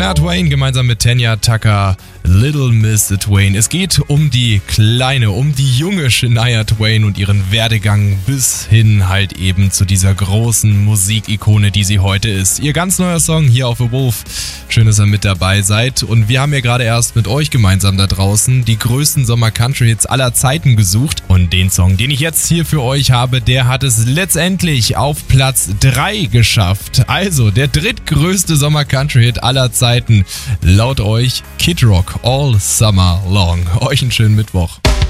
Shania Twain gemeinsam mit Tanya Tucker, Little Miss Twain. Es geht um die junge Shania Twain und ihren Werdegang bis hin halt eben zu dieser großen Musikikone, die sie heute ist. Ihr ganz neuer Song hier auf The Wolf. Schön, dass ihr mit dabei seid. Und wir haben ja gerade erst mit euch gemeinsam da draußen die größten Sommer-Country-Hits aller Zeiten gesucht. Und den Song, den ich jetzt hier für euch habe, der hat es letztendlich auf Platz 3 geschafft. Also der drittgrößte Sommer-Country-Hit aller Zeiten. Laut euch Kid Rock All Summer Long. Euch einen schönen Mittwoch.